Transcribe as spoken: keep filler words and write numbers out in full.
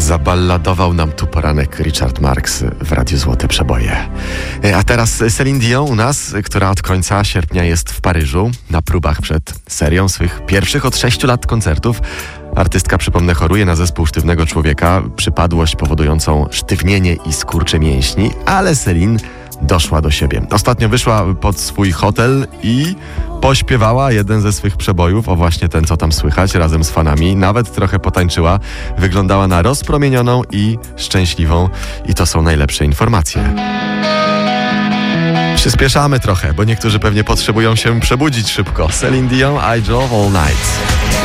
Zaballadował nam tu poranek Richard Marx w Radiu Złote Przeboje. A teraz Celine Dion u nas, która od końca sierpnia jest w Paryżu na próbach przed serią swych pierwszych od sześciu lat koncertów. Artystka, przypomnę, choruje na zespół sztywnego człowieka, przypadłość powodującą sztywnienie i skurcze mięśni, ale Celine doszła do siebie. Ostatnio wyszła pod swój hotel i pośpiewała jeden ze swych przebojów, o właśnie ten, co tam słychać, razem z fanami. Nawet trochę potańczyła. Wyglądała na rozpromienioną i szczęśliwą. I to są najlepsze informacje. Przyspieszamy trochę, bo niektórzy pewnie potrzebują się przebudzić szybko. Celine Dion, I Drove All Night.